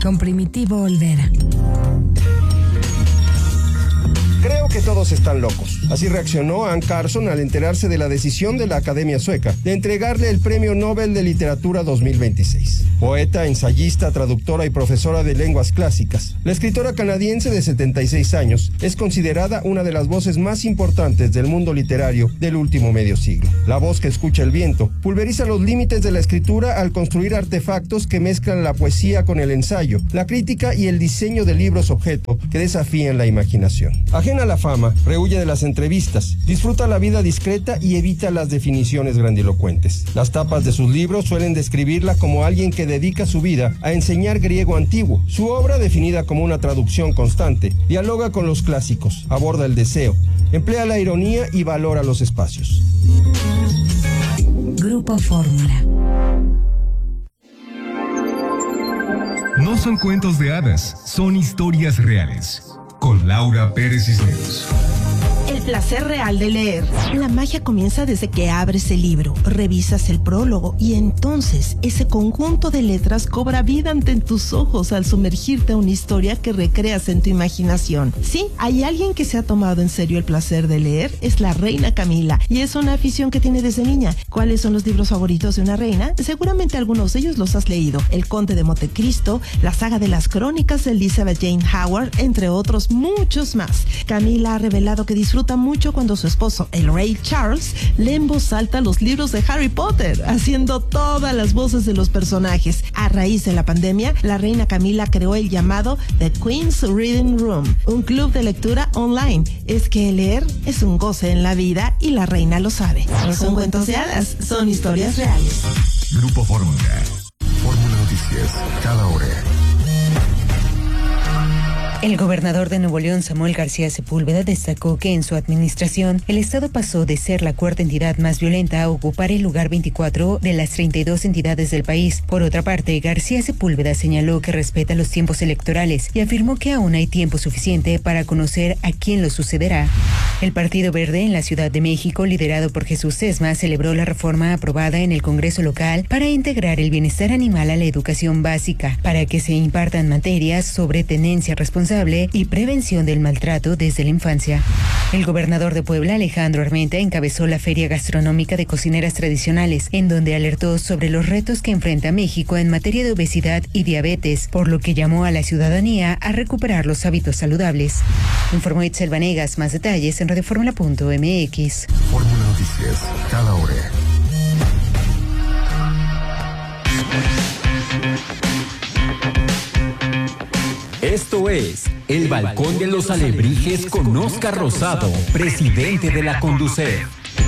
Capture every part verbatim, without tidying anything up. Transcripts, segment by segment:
con Primitivo Olvera. Creo que todos están locos. Así reaccionó Anne Carson al enterarse de la decisión de la Academia Sueca de entregarle el Premio Nobel de Literatura dos mil veintiséis. Poeta, ensayista, traductora y profesora de lenguas clásicas, la escritora canadiense de setenta y seis años es considerada una de las voces más importantes del mundo literario del último medio siglo. La voz que escucha el viento pulveriza los límites de la escritura al construir artefactos que mezclan la poesía con el ensayo, la crítica y el diseño de libros objeto que desafían la imaginación. Ajena a la fama, rehuye de las entrevistas, disfruta la vida discreta y evita las definiciones grandilocuentes. Las tapas de sus libros suelen describirla como alguien que dedica su vida a enseñar griego antiguo. Su obra, definida como una traducción constante, dialoga con los clásicos, aborda el deseo, emplea la ironía y valora los espacios. Grupo Fórmula. No son cuentos de hadas, son historias reales. Con Laura Pérez Cisneros. El placer real de leer. La magia comienza desde que abres el libro, revisas el prólogo y entonces ese conjunto de letras cobra vida ante tus ojos al sumergirte a una historia que recreas en tu imaginación. Sí, hay alguien que se ha tomado en serio el placer de leer, es la reina Camila, y es una afición que tiene desde niña. ¿Cuáles son los libros favoritos de una reina? Seguramente algunos de ellos los has leído. El Conde de Montecristo, la saga de las crónicas de Elizabeth Jane Howard, entre otros muchos más. Camila ha revelado que disfruta mucho cuando su esposo, el rey Charles, lee en voz alta los libros de Harry Potter, haciendo todas las voces de los personajes. A raíz de la pandemia, la reina Camila creó el llamado The Queen's Reading Room, un club de lectura online. Es que leer es un goce en la vida y la reina lo sabe. No son cuentos de hadas, son historias reales. Grupo Fórmula. Fórmula Noticias, cada hora. El gobernador de Nuevo León, Samuel García Sepúlveda, destacó que en su administración el Estado pasó de ser la cuarta entidad más violenta a ocupar el lugar veinticuatro de las treinta y dos entidades del país. Por otra parte, García Sepúlveda señaló que respeta los tiempos electorales y afirmó que aún hay tiempo suficiente para conocer a quién lo sucederá. El Partido Verde en la Ciudad de México, liderado por Jesús Sesma, celebró la reforma aprobada en el Congreso local para integrar el bienestar animal a la educación básica, para que se impartan materias sobre tenencia responsable y prevención del maltrato desde la infancia. El gobernador de Puebla, Alejandro Armenta, encabezó la Feria Gastronómica de Cocineras Tradicionales, en donde alertó sobre los retos que enfrenta México en materia de obesidad y diabetes, por lo que llamó a la ciudadanía a recuperar los hábitos saludables. Informó Itzel Vanegas. Más detalles en radioformula punto m x. Fórmula Noticias, cada hora. Esto es El Balcón de los Alebrijes con Óscar Rosado, presidente de la Conducef.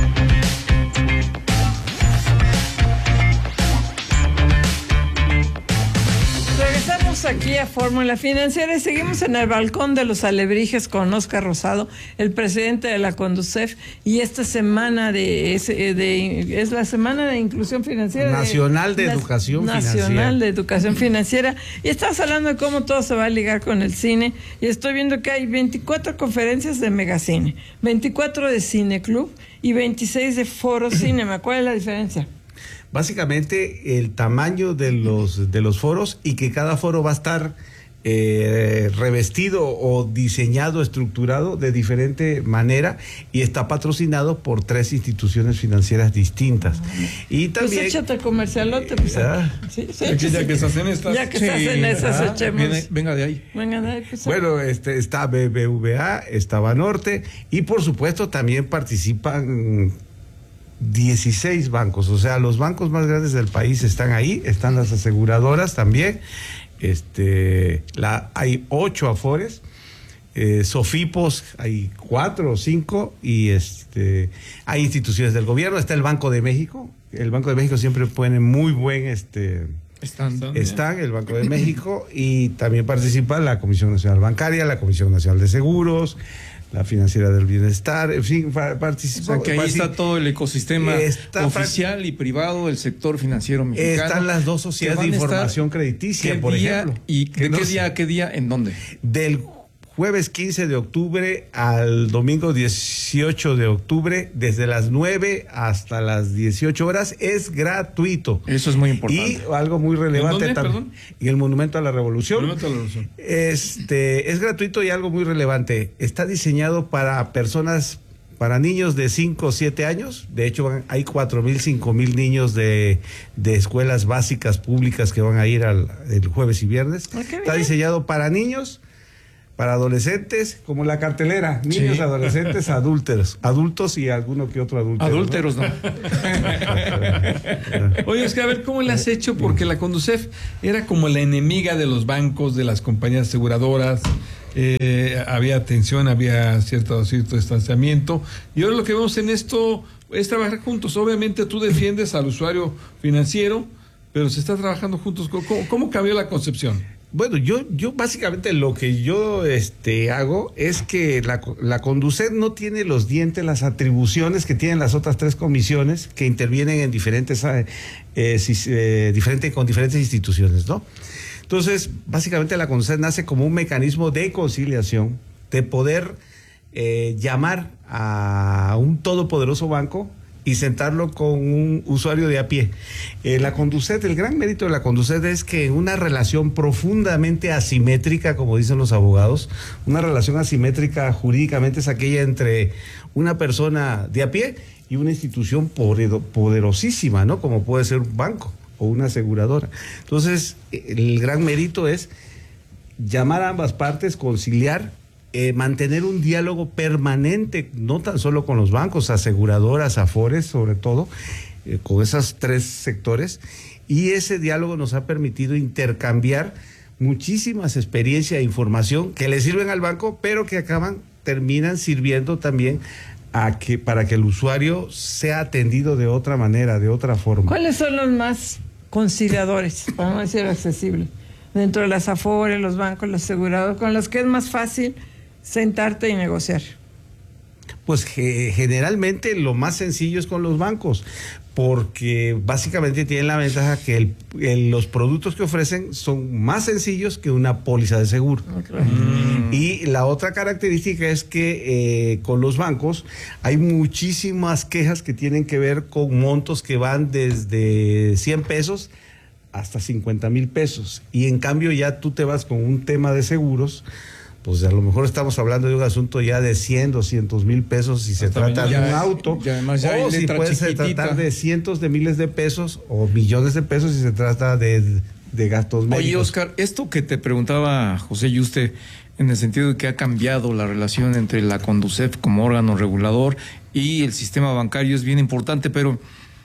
Regresamos aquí a Fórmula Financiera y seguimos en el Balcón de los Alebrijes con Óscar Rosado, el presidente de la Conducef, y esta semana de es, de es la semana de inclusión financiera nacional de, de educación nacional financiera. de educación financiera, y estás hablando de cómo todo se va a ligar con el cine, y estoy viendo que hay veinticuatro conferencias de Megacine, veinticuatro de Cineclub y veintiséis de Foro Cinema. ¿Cuál es la diferencia? Básicamente el tamaño de los de los foros, y que cada foro va a estar eh, revestido o diseñado, estructurado de diferente manera, y está patrocinado por tres instituciones financieras distintas. Y también pues échate comercialote, pues, ¿ah? sí, sí, Aquí, ya sí, que estás en estas. ya que sí, estás en esas, ah, echemos. viene, venga de ahí. Venga de ahí, pues, Bueno, este está B B V A, está Banorte, y por supuesto también participan dieciséis bancos, o sea, los bancos más grandes del país están ahí, están las aseguradoras también, este, la, hay ocho afores, eh, Sofipos hay cuatro o cinco, y este, hay instituciones del gobierno, está el Banco de México, el Banco de México siempre pone muy buen, este, Están, están el Banco de México, y también participa la Comisión Nacional Bancaria, la Comisión Nacional de Seguros, la Financiera del Bienestar, en fin, participa. O sea, que ahí participa, está todo el ecosistema está, oficial y privado del sector financiero mexicano. Están las dos sociedades de información crediticia, por día, ejemplo. ¿Y de no qué sé, día a qué día, en dónde? Del jueves quince de octubre al domingo dieciocho de octubre, desde las nueve hasta las dieciocho horas, es gratuito. Eso es muy importante. Y algo muy relevante ¿En dónde, también. En el Monumento a la Revolución. Monumento a la Revolución. Este, es gratuito y algo muy relevante. Está diseñado para personas, para niños de cinco o siete años. De hecho, van, hay cuatro mil, cinco mil niños de, de escuelas básicas públicas que van a ir al, el jueves y viernes. Ah, Está diseñado para niños, para adolescentes, como la cartelera, niños, sí. adolescentes, adúlteros, adultos y alguno que otro adúltero. Adúlteros, ¿no? ¿no? Oye, es que a ver, ¿cómo le has hecho? Porque la Conducef era como la enemiga de los bancos, de las compañías aseguradoras, eh, había tensión, había cierto, cierto distanciamiento, y ahora lo que vemos en esto es trabajar juntos. Obviamente tú defiendes al usuario financiero, pero se está trabajando juntos. ¿Cómo, cómo cambió la concepción? Bueno, yo, yo básicamente lo que yo este, hago es que la, la Conducef no tiene los dientes, las atribuciones que tienen las otras tres comisiones que intervienen en diferentes, eh, eh, diferente, con diferentes instituciones, ¿no? Entonces, básicamente la Conducef nace como un mecanismo de conciliación, de poder eh, llamar a un todopoderoso banco y sentarlo con un usuario de a pie. Eh, la Conducef, el gran mérito de la Conducef es que en una relación profundamente asimétrica, como dicen los abogados, una relación asimétrica jurídicamente es aquella entre una persona de a pie y una institución poderosísima, ¿no? Como puede ser un banco o una aseguradora. Entonces, el gran mérito es llamar a ambas partes, conciliar, Eh, mantener un diálogo permanente, no tan solo con los bancos, aseguradoras, afores, sobre todo, eh, con esos tres sectores, y ese diálogo nos ha permitido intercambiar muchísimas experiencias e información que le sirven al banco, pero que acaban, terminan sirviendo también a que, para que el usuario sea atendido de otra manera, de otra forma. ¿Cuáles son los más conciliadores, para no decir accesibles, dentro de las afores, los bancos, los asegurados, con los que es más fácil sentarte y negociar? Pues ge- generalmente lo más sencillo es con los bancos, porque básicamente tienen la ventaja que el, el, los productos que ofrecen son más sencillos que una póliza de seguro. Okay. Mm. Y la otra característica es que eh, con los bancos hay muchísimas quejas que tienen que ver con montos que van desde cien pesos hasta cincuenta mil pesos. Y en cambio ya tú te vas con un tema de seguros, pues a lo mejor estamos hablando de un asunto ya de cien, doscientos mil pesos si se trata de un auto, y además ya o si puede se tratar de cientos de miles de pesos o millones de pesos si se trata de, de gastos médicos. Oye, Oscar, esto que te preguntaba José Yuste, en el sentido de que ha cambiado la relación entre la Conducef como órgano regulador y el sistema bancario, es bien importante, pero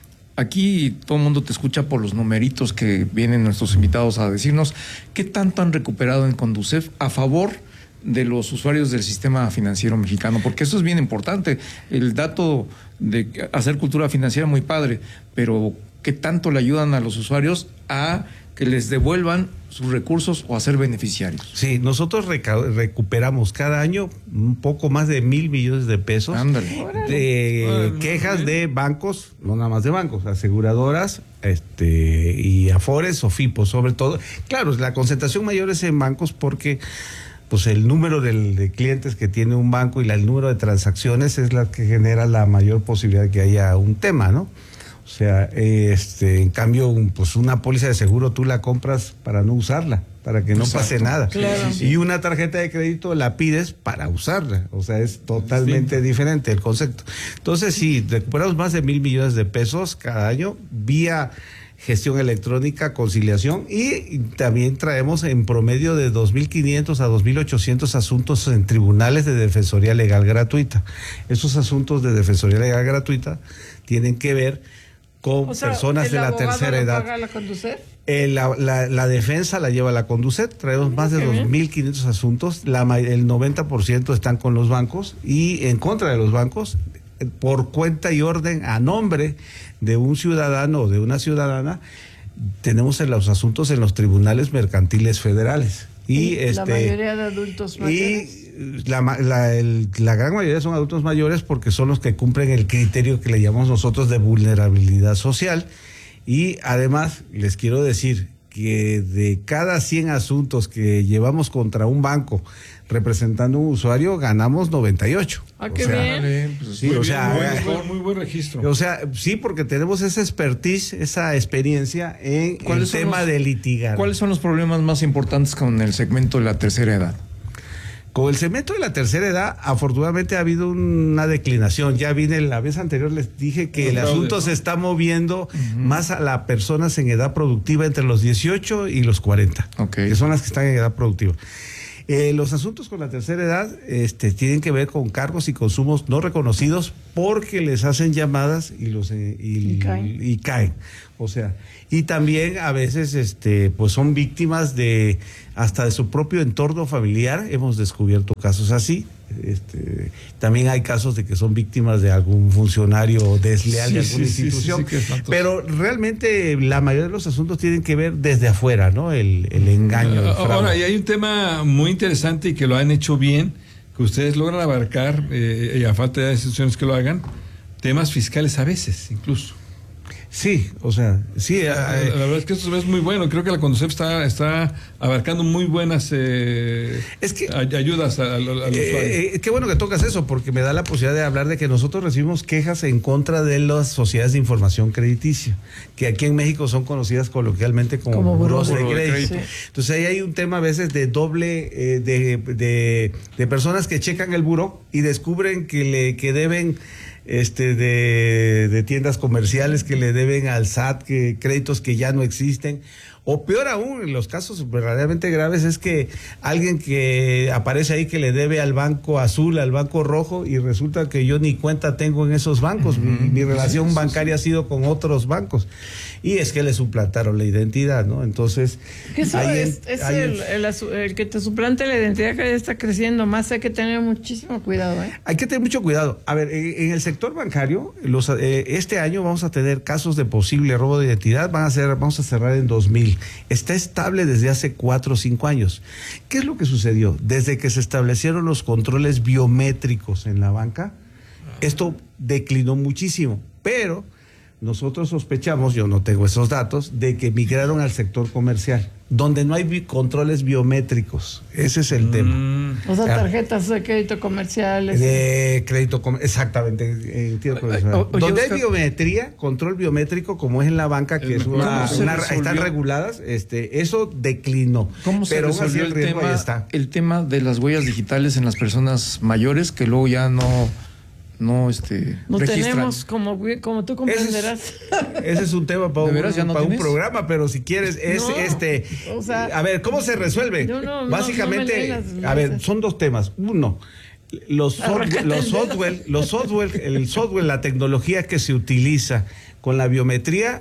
aquí todo el mundo te escucha por los numeritos que vienen nuestros invitados a decirnos. ¿Qué tanto han recuperado en Conducef a favor de los usuarios del sistema financiero mexicano? Porque eso es bien importante. El dato de hacer cultura financiera muy padre, pero ¿qué tanto le ayudan a los usuarios a que les devuelvan sus recursos o a ser beneficiarios? Sí, nosotros reca- recuperamos cada año un poco más de mil millones de pesos. Ándale. de Órale. quejas de bancos, no nada más de bancos, aseguradoras, este y afores o FIPOS sobre todo. Claro, la concentración mayor es en bancos porque pues el número del, de clientes que tiene un banco y la, el número de transacciones es la que genera la mayor posibilidad de que haya un tema, ¿no? O sea, este, en cambio, un, pues una póliza de seguro tú la compras para no usarla, para que no Exacto. pase nada. Claro. Sí, sí. Y una tarjeta de crédito la pides para usarla. O sea, es totalmente sí. diferente el concepto. Entonces, sí, recuperamos más de mil millones de pesos cada año vía gestión electrónica, conciliación, y también traemos en promedio de dos mil quinientos a dos mil ochocientos asuntos en tribunales de defensoría legal gratuita. Esos asuntos de defensoría legal gratuita tienen que ver con o sea, personas de la tercera edad. ¿Paga la Conducef? Eh, la, la, la defensa la lleva la Conducef, traemos más de dos mil quinientos asuntos, la, el noventa por ciento están con los bancos y en contra de los bancos, por cuenta y orden a nombre de un ciudadano o de una ciudadana, tenemos en los asuntos en los tribunales mercantiles federales. Y, ¿Y este, la mayoría de adultos mayores? Y la, la, el, la gran mayoría son adultos mayores porque son los que cumplen el criterio que le llamamos nosotros de vulnerabilidad social. Y además les quiero decir que de cada cien asuntos que llevamos contra un banco representando a un usuario, ganamos noventa y ocho. Ah, qué bien. Pues Sí, muy o bien, sea, muy buen, eh, registro, muy buen registro. O sea, sí, porque tenemos esa expertise, esa experiencia en el tema los, de litigar. ¿Cuáles son los problemas más importantes con el segmento de la tercera edad? Con el segmento de la tercera edad, afortunadamente ha habido una declinación. Ya vine la vez anterior, les dije que el asunto se está moviendo uh-huh. más a las personas en edad productiva entre los dieciocho y los cuarenta, okay. que son las que están en edad productiva. Eh, los asuntos con la tercera edad este, tienen que ver con cargos y consumos no reconocidos porque les hacen llamadas y los eh, y, y, caen. y caen. O sea, y también a veces este, pues son víctimas de hasta de su propio entorno familiar. Hemos descubierto casos así. Este, también hay casos de que son víctimas de algún funcionario desleal sí, de alguna sí, institución, sí, sí, sí, pero realmente la mayoría de los asuntos tienen que ver desde afuera, ¿no? El, el engaño. El Ahora, y hay un tema muy interesante y que lo han hecho bien, que ustedes logran abarcar, eh, y a falta de instituciones que lo hagan, temas fiscales a veces, incluso. Sí, o sea, sí. La, la, la verdad es que esto es muy bueno. Creo que la Conducef está, está abarcando muy buenas eh, es que, ayudas al, al, al eh, usuario. Eh, qué bueno que tocas eso, porque me da la posibilidad de hablar de que nosotros recibimos quejas en contra de las sociedades de información crediticia, que aquí en México son conocidas coloquialmente como, como burós de crédito. Sí. Entonces ahí hay un tema a veces de doble, eh, de, de, de personas que checan el buró y descubren que le que deben... este de, de tiendas comerciales que le deben al S A T, que créditos que ya no existen, o peor aún, en los casos verdaderamente graves es que alguien que aparece ahí que le debe al banco azul, al banco rojo, y resulta que yo ni cuenta tengo en esos bancos, uh-huh. mi, mi relación sí, bancaria sí, sí. ha sido con otros bancos, y es que le suplantaron la identidad, ¿no? Entonces eso es, es el, el, el, el que te suplante la identidad que está creciendo más, hay que tener muchísimo cuidado, ¿eh? Hay que tener mucho cuidado. A ver, en, en el sector bancario, los, eh, este año vamos a tener casos de posible robo de identidad, van a ser, vamos a cerrar en dos mil. Está estable desde hace cuatro o cinco años. ¿Qué es lo que sucedió? Desde que se establecieron los controles biométricos en la banca, esto declinó muchísimo, pero nosotros sospechamos, yo no tengo esos datos, de que migraron al sector comercial, donde no hay bi- controles biométricos. Ese es el mm. tema. O sea, tarjetas de crédito comerciales. De crédito comercial, exactamente. Eh, comercial. O, o, donde hay biometría, control biométrico, como es en la banca, que es una, una están reguladas, este, eso declinó. ¿Cómo se Pero resolvió el, el tema, está. el tema de las huellas digitales en las personas mayores que luego ya no... no este no registran. Tenemos como como tú comprenderás. Ese es, ese es un tema para, un, no para un programa, pero si quieres es no, este o sea, a ver, ¿cómo se resuelve? No, no, Básicamente, no, no las, a ver, son dos temas. Uno, los software, los software, los software, el software, la tecnología que se utiliza con la biometría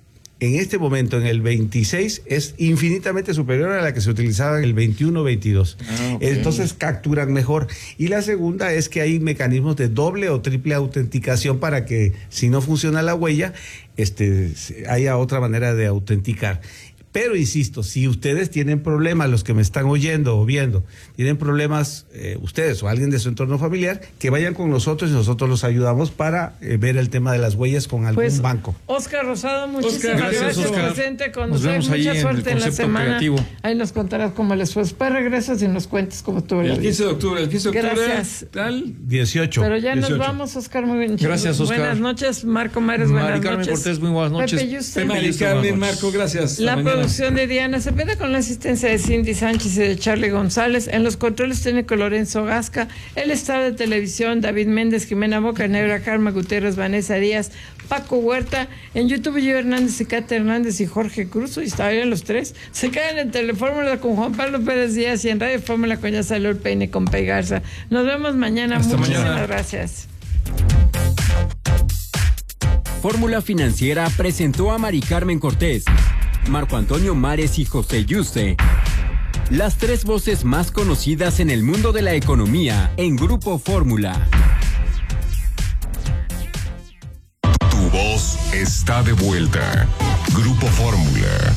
en este momento, en el veintiséis, es infinitamente superior a la que se utilizaba en el veintiuno veintidós. Ah, okay. Entonces capturan mejor. Y la segunda es que hay mecanismos de doble o triple autenticación para que, si no funciona la huella, este, haya otra manera de autenticar. Pero insisto, si ustedes tienen problemas, los que me están oyendo o viendo, tienen problemas, eh, ustedes o alguien de su entorno familiar, que vayan con nosotros y nosotros los ayudamos para eh, ver el tema de las huellas con algún pues, banco. Oscar Rosado, muchísimas Oscar, gracias, gracias por presente con nos nosotros. Vemos mucha suerte en, en la semana. Creativo. Ahí nos contarás cómo les fue. Después regresas y nos cuentas cómo estuvo el quince de octubre. El quince de octubre. Gracias. Tal dieciocho. Pero ya dieciocho. Nos vamos, Oscar. Muy bien. Gracias, Oscar. Buenas noches, Marco Mares. Buenas Mari Carmen noches. Cortés, muy buenas noches. Pepe Yuste. Mari Carmen, Marco, gracias. La producción de Diana Cepeda con la asistencia de Cindy Sánchez y de Charlie González. En los controles técnico Lorenzo Gasca. El estado de televisión David Méndez, Jimena Bocanegra, Karma Gutiérrez, Vanessa Díaz, Paco Huerta. En YouTube yo Hernández y Cata Hernández y Jorge Cruz. Y estaban los tres. Se caen en Telefórmula con Juan Pablo Pérez Díaz y en Radio Fórmula con Yasalor Peine con Pei Garza. Nos vemos mañana. Hasta Muchísimas mañana. gracias. Fórmula Financiera presentó a Mari Carmen Cortés, Marco Antonio Mares y José Yuste, las tres voces más conocidas en el mundo de la economía en Grupo Fórmula. Tu voz está de vuelta. Grupo Fórmula.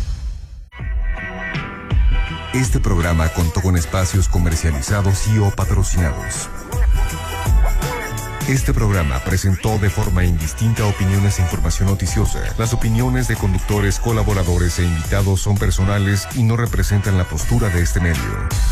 Este programa contó con espacios comercializados y o patrocinados. Este programa presentó de forma indistinta opiniones e información noticiosa. Las opiniones de conductores, colaboradores e invitados son personales y no representan la postura de este medio.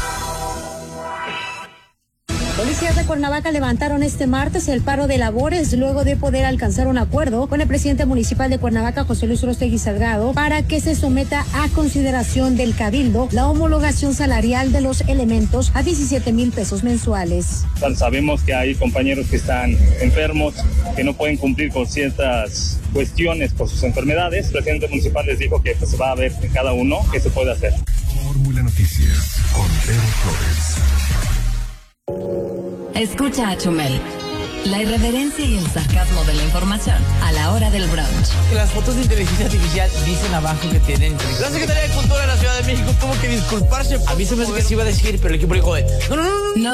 Policías de Cuernavaca levantaron este martes el paro de labores luego de poder alcanzar un acuerdo con el presidente municipal de Cuernavaca, José Luis Orostegui Salgado, para que se someta a consideración del Cabildo la homologación salarial de los elementos a diecisiete mil pesos mensuales. Sabemos que hay compañeros que están enfermos, que no pueden cumplir con ciertas cuestiones por sus enfermedades. El presidente municipal les dijo que pues, va a ver en cada uno qué se puede hacer. Fórmula Noticias con Pedro Flores. Escucha a Chumel. La irreverencia y el sarcasmo de la información a la hora del brunch. Las fotos de inteligencia artificial dicen abajo que tienen... La Secretaría de Cultura de la Ciudad de México tuvo que disculparse. A mí se me hace que se iba a decir, pero el equipo dijo de... No, no, no, no. No